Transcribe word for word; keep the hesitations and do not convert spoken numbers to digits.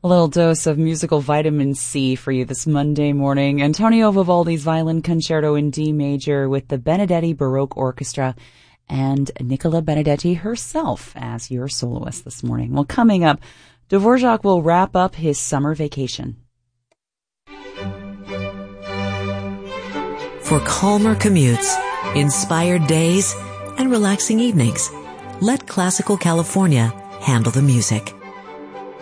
A little dose of musical vitamin C for you this Monday morning. Antonio Vivaldi's Violin Concerto in D major with the Benedetti Baroque Orchestra and Nicola Benedetti herself as your soloist this morning. Well, coming up, Dvorak will wrap up his summer vacation. For calmer commutes, inspired days, and relaxing evenings, let Classical California handle the music.